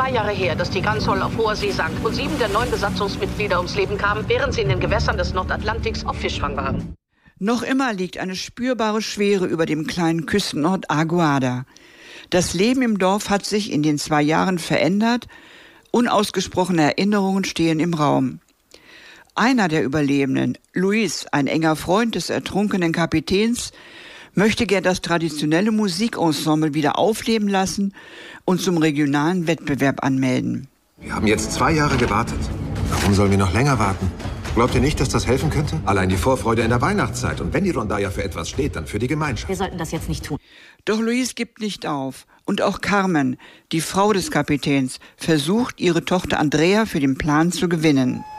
2 Jahre her, dass die Gansol auf hoher See sank und 7 der 9 Besatzungsmitglieder ums Leben kamen, während sie in den Gewässern des Nordatlantiks auf Fischfang waren. Noch immer liegt eine spürbare Schwere über dem kleinen Küstenort Aguada. Das Leben im Dorf hat sich in den 2 Jahren verändert. Unausgesprochene Erinnerungen stehen im Raum. Einer der Überlebenden, Luis, ein enger Freund des ertrunkenen Kapitäns, möchte gern das traditionelle Musikensemble wieder aufleben lassen und zum regionalen Wettbewerb anmelden. Wir haben jetzt 2 Jahre gewartet. Warum sollen wir noch länger warten? Glaubt ihr nicht, dass das helfen könnte? Allein die Vorfreude in der Weihnachtszeit. Und wenn die Rondalla für etwas steht, dann für die Gemeinschaft. Wir sollten das jetzt nicht tun. Doch Luis gibt nicht auf. Und auch Carmen, die Frau des Kapitäns, versucht, ihre Tochter Andrea für den Plan zu gewinnen.